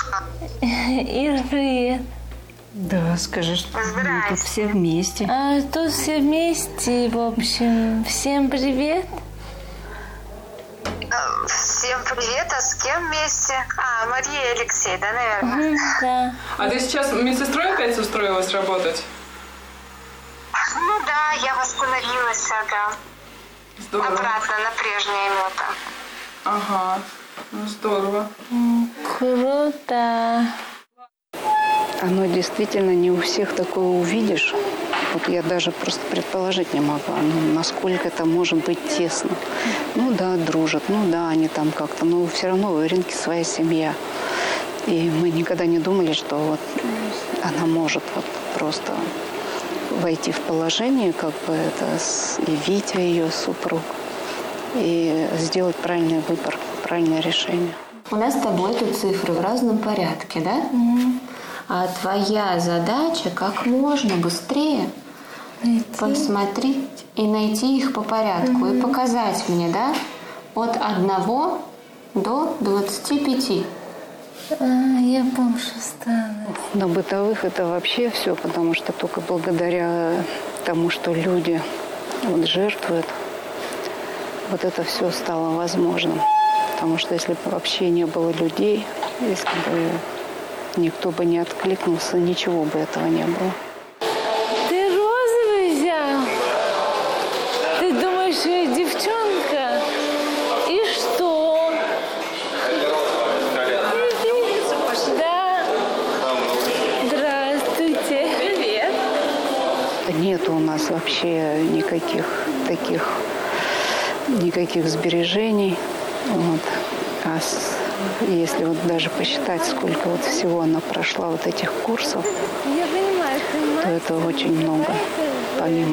Ир, привет. Да, скажи, что мы тут все вместе. Тут все вместе, в общем. Всем привет. Всем привет, а с кем вместе? Мария и Алексей, да, наверное? Да. А ты сейчас медсестрой опять устроилась работать? Ну да, я восстановилась, ага. Здорово. Обратно на прежнее место. Ага, ну здорово. Круто. Оно действительно не у всех такое увидишь. Вот я даже просто предположить не могла, насколько это может быть тесно. Ну да, дружат, ну да, они там как-то, но все равно у Иринки своя семья. И мы никогда не думали, что вот она может вот просто войти в положение, как бы это, и Витя, ее супруг, и сделать правильный выбор, правильное решение. У нас с тобой тут цифры в разном порядке, да? А твоя задача как можно быстрее посмотреть и найти их по порядку и показать мне, да, от 1 до 25. Я помню, что стало. На бытовых это вообще все, потому что только благодаря тому, что люди вот жертвуют, вот это все стало возможным. Потому что если бы вообще не было людей, если бы никто бы не откликнулся, ничего бы этого не было. Ты розовый взял? Ты думаешь, я девчонка? И что? Да. Здравствуйте. Привет. Нет у нас вообще никаких сбережений. Вот. Если вот даже посчитать, сколько вот всего она прошла вот этих курсов, Я понимаю, то это очень много, помимо